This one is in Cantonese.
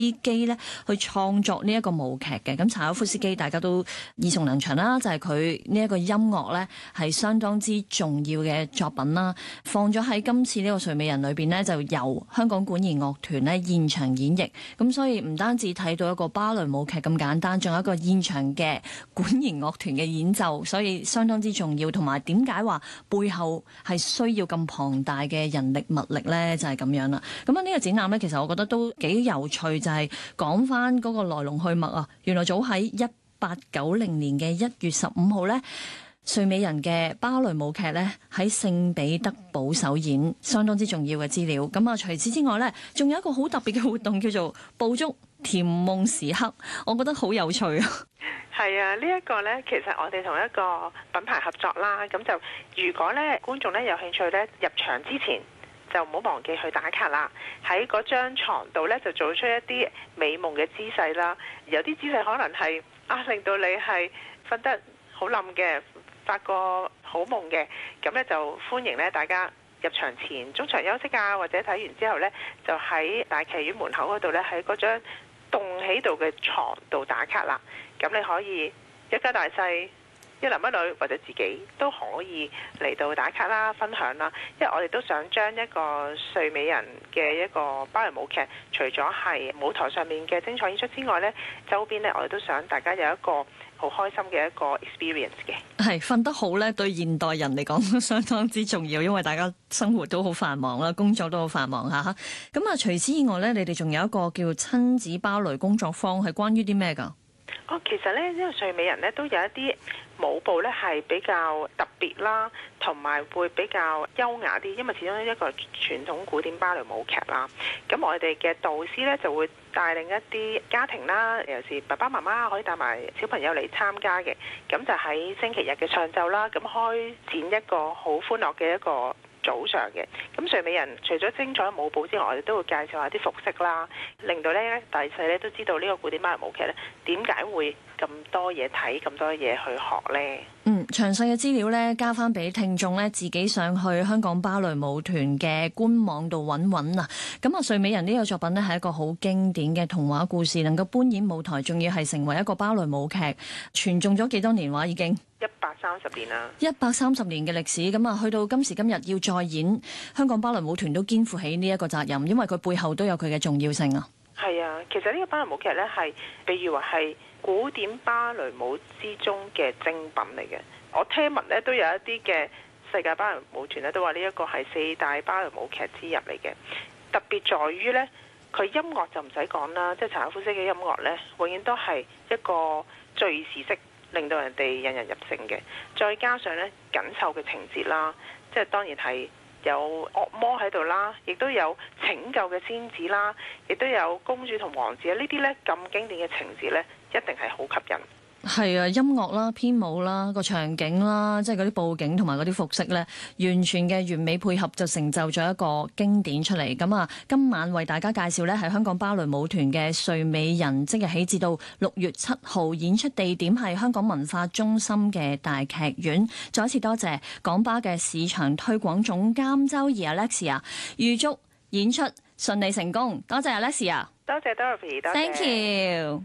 機咧去創作呢一個舞劇嘅。咁柴可夫斯基大家都耳熟能詳啦，就係佢呢一個音樂咧係相當之重要嘅作品啦。放咗喺今次呢個睡美人裏邊咧，就由香港管弦樂團咧現場演繹。咁所以唔單止睇到一個芭蕾舞劇咁簡單，仲有一個現場嘅管弦樂團嘅演奏，所以相當之重要。同埋點解話背後係需要咁龐大嘅人力物力咧？就係咁樣啦。咁啊呢個展覽咧，其實我覺得都幾有趣，就係講翻嗰個來龍去脈啊。原來早喺1890年嘅1月15號咧，睡美人嘅芭蕾舞劇咧喺聖彼得堡首演，相當之重要嘅資料。咁啊，除此之外咧，仲有一個好特別嘅活動叫做捕捉甜夢時刻，我覺得好有趣啊！ 係啊，呢一個呢，其實我哋同一個品牌合作啦，咁就如果呢觀眾呢有興趣呢，入場之前就唔好忘記去打卡啦。喺嗰張床度呢，就做出一啲美夢嘅姿勢啦，有啲姿勢可能係令到你係瞓得好冧嘅，發個好夢嘅，咁呢，就歡迎呢大家入場前中場休息啊，或者睇完之後呢，就喺大劇院門口嗰度呢，喺嗰張動喺度嘅床度打卡啦。咁你可以一家大細，一男一女或者自己都可以嚟到打卡啦、分享啦。因為我哋都想將一個睡美人嘅一個芭蕾舞劇，除咗係舞台上面嘅精彩演出之外呢，周邊呢，我哋都想大家有一個好開心嘅一個 experience 嘅。 係瞓得好呢，對現代人嚟講都相當之重要，因為大家生活都好繁忙啦，工作都好繁忙嚇。咁啊，除此以外呢，你哋仲有一個叫親子芭蕾工作坊，係關於啲咩㗎？ 其實呢，呢個睡美人呢都有一啲舞步呢係比較特別啦，同埋會比較優雅啲，因為始終一個傳統古典芭蕾舞劇啦。咁我哋嘅導師呢就會帶領一啲家庭啦，尤其是爸爸媽媽可以帶埋小朋友嚟參加嘅。咁就喺星期日嘅上晝啦，咁開展一個好歡樂嘅一個早上嘅。咁睡美人除咗精彩舞步之外，我哋都會介紹下啲服飾啦，令到咧大細咧都知道呢個古典芭蕾舞劇咧點解會咁多嘢睇，咁多嘢去學呢。 詳細嘅資料咧加翻俾聽眾咧，自己上去香港芭蕾舞團嘅官網度揾揾啊。咁啊，睡美人呢個作品呢係一個好經典嘅童話故事，能夠搬演舞台，仲要係成為一個芭蕾舞劇，傳頌咗幾多年話已經 130年啦 ，130年嘅歷史。咁啊，去到今時今日要再演，香港芭蕾舞團都肩負起呢一個責任，因為佢背後都有佢嘅重要性啊。 係啊，其實呢個芭蕾舞劇呢係，比如話係古典芭蕾舞之中嘅精品嚟嘅。我聽聞呢都有一啲嘅世界芭蕾舞團呢都話呢一個係4大芭蕾舞劇之一嚟嘅。特別在於呢，佢音樂就唔使講啦，即係柴可夫斯基嘅音樂呢，永遠都係一個敘事式，令到人哋引人入勝嘅。再加上呢緊湊嘅情節啦，即係當然係有惡魔喺度啦，亦都有拯救嘅仙子啦，亦都有公主同王子啊！呢啲呢咁經典嘅情節呢，一定係好吸引。 係啊，音樂啦、編舞啦、個場景啦，即係嗰啲佈景同埋嗰啲服飾呢，完全嘅完美配合就成就咗一個經典出嚟。咁啊，今晚為大家介紹呢係香港芭蕾舞團嘅睡美人，即日起至到6月7號，演出地點係香港文化中心嘅大劇院。再一次多謝港芭嘅市場推廣總監周怡 Alexia， 預祝演出順利成功。多謝 Alexia， 多謝 Dorothy， 多謝。 Thank you。